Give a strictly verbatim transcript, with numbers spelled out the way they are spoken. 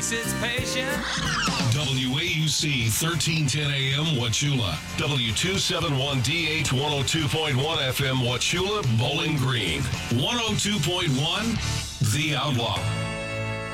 It's patient. W A U C thirteen ten A M Wauchula. W two seventy-one D H one oh two point one F M Wauchula, Bowling Green. one oh two point one The Outlaw.